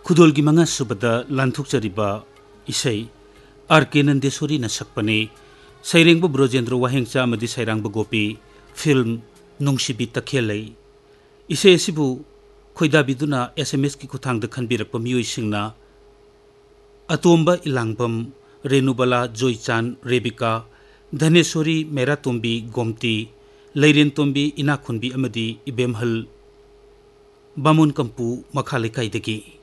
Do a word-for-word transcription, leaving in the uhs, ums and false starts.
खुदोल की मंगा सुबदा लांथुकचरिबा इसै आर के नंदेश्वरी न सकपने सैरेंब ब्रोजेंद्र वाहेंगचा अमदि सैरांब गोपी फिल्म नुंगसिबी तखेलै इसै असिबु खोइदाबिदुना एसएमएस की खुथांग द खनबिरप मियोइसिंगना अतोंबा इलांगबम रेनुबला जोयचान रेबिका धनेश्वरी मेरातोंबी गोमती लैरेनतोंबी इनाखुनबी अमदि इबेमहल बामुन कंपु मखालेकाइदगी